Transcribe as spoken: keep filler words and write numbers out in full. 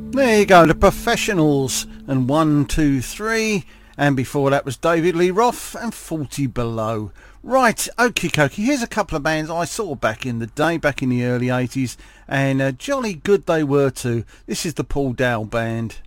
There you go, the Professionals and one, two, three, and before that was David Lee Roth and forty Below. Right, okie dokie, here's a couple of bands I saw back in the day, back in the early eighties, and uh, jolly good they were too. This is the Paul Dow Band.